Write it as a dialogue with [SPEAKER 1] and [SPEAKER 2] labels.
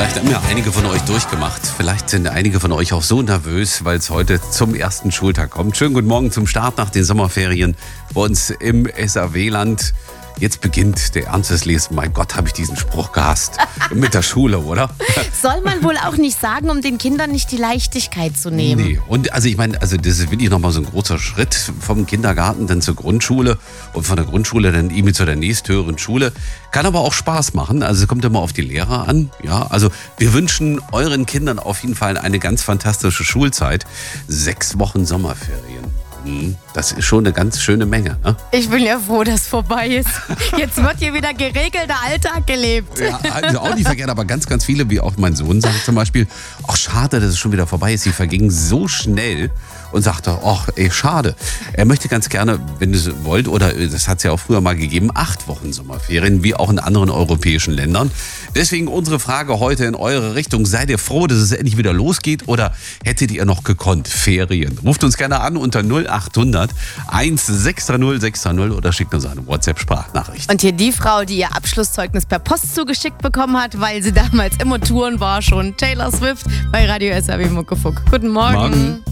[SPEAKER 1] Vielleicht haben ja einige von euch durchgemacht. Vielleicht sind einige von euch auch so nervös, weil es heute zum ersten Schultag kommt. Schönen guten Morgen zum Start nach den Sommerferien bei uns im SAW-Land. Jetzt beginnt der Ernst des Lebens. Mein Gott, habe ich diesen Spruch gehasst. Mit der Schule, oder?
[SPEAKER 2] Soll man wohl auch nicht sagen, um den Kindern nicht die Leichtigkeit zu nehmen.
[SPEAKER 1] Nee, und also ich meine, das ist wirklich nochmal so ein großer Schritt vom Kindergarten dann zur Grundschule und von der Grundschule dann irgendwie zu der nächsthöheren Schule. Kann aber auch Spaß machen, also es kommt immer auf die Lehrer an. Ja, also wir wünschen euren Kindern auf jeden Fall eine ganz fantastische Schulzeit. 6 Wochen Sommerferien. Das ist schon eine ganz schöne Menge, ne?
[SPEAKER 2] Ich bin ja froh, dass es vorbei ist. Jetzt wird hier wieder geregelter Alltag gelebt.
[SPEAKER 1] Ja, also auch nicht verkehrt, aber ganz, ganz viele, wie auch mein Sohn sagt zum Beispiel, ach schade, dass es schon wieder vorbei ist. Sie vergingen so schnell und sagte, ach ey, schade. Er möchte ganz gerne, wenn ihr es wollt, oder das hat es ja auch früher mal gegeben, 8 Wochen Sommerferien, wie auch in anderen europäischen Ländern. Deswegen unsere Frage heute in eure Richtung. Seid ihr froh, dass es endlich wieder losgeht oder hättet ihr noch gekonnt? Ferien. Ruft uns gerne an unter 0800 1630 630 oder schickt uns eine WhatsApp-Sprachnachricht.
[SPEAKER 2] Und hier die Frau, die ihr Abschlusszeugnis per Post zugeschickt bekommen hat, weil sie damals immer Touren war, schon Taylor Swift bei Radio SAW Muckefuck. Guten Morgen.